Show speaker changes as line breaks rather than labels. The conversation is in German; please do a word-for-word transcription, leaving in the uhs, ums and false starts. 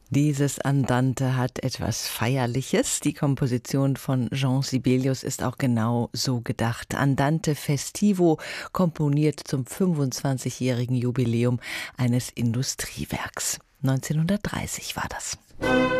Dieses Andante hat etwas Feierliches. Die Komposition von Jean Sibelius ist auch genau so gedacht. Andante Festivo, komponiert zum fünfundzwanzigjährigen Jubiläum eines Industriewerks. neunzehnhundertdreißig war das.